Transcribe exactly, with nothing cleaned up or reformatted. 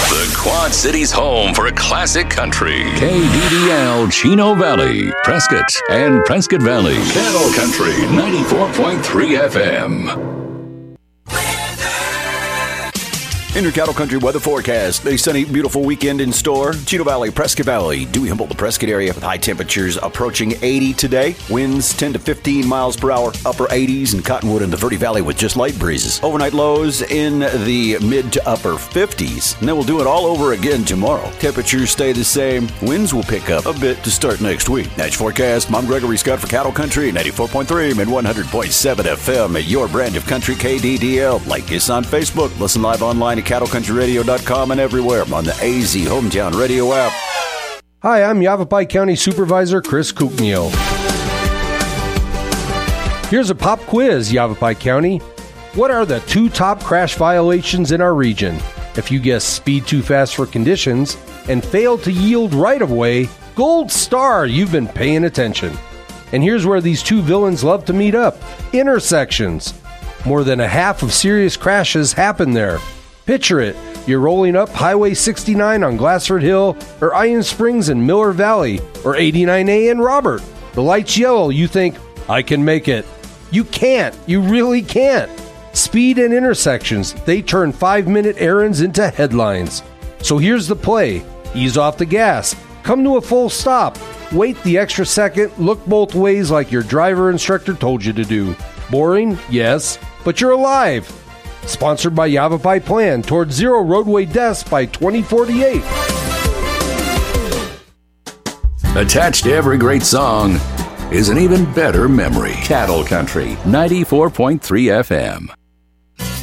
The Quad City's home for classic country. K D D L, Chino Valley, Prescott, and Prescott Valley. Cattle Country, ninety-four point three F M. In your Cattle Country weather forecast, a sunny, beautiful weekend in store. Chino Valley, Prescott Valley, Dewey, Humboldt, the Prescott area with high temperatures approaching eighty today. Winds ten to fifteen miles per hour, upper eighties, and Cottonwood and the Verde Valley with just light breezes. Overnight lows in the mid to upper fifties. And then we'll do it all over again tomorrow. Temperatures stay the same. Winds will pick up a bit to start next week. That's your forecast. I'm Gregory Scott for Cattle Country, ninety-four point three and one hundred point seven F M at your brand of country K D D L. Like us on Facebook. Listen live online at cattle country radio dot com and everywhere on the A Z Hometown Radio app. Hi, I'm Yavapai County Supervisor Chris Kuknio. Here's a pop quiz, Yavapai County. What are the two top crash violations in our region? If you guess speed too fast for conditions and fail to yield right-of-way, gold star, you've been paying attention. And here's where these two villains love to meet up. Intersections. More than a half of serious crashes happen there. Picture it. You're rolling up Highway sixty-nine on Glassford Hill, or Iron Springs in Miller Valley, or eighty-nine A in Robert. The light's yellow. You think, I can make it. You can't. You really can't. Speed and intersections, they turn five-minute errands into headlines. So here's the play. Ease off the gas. Come to a full stop. Wait the extra second. Look both ways like your driver instructor told you to do. Boring? Yes. But you're alive. Sponsored by Yavapai Plan towards zero roadway deaths by twenty forty-eight. Attached to every great song is an even better memory. Cattle Country, ninety-four point three F M.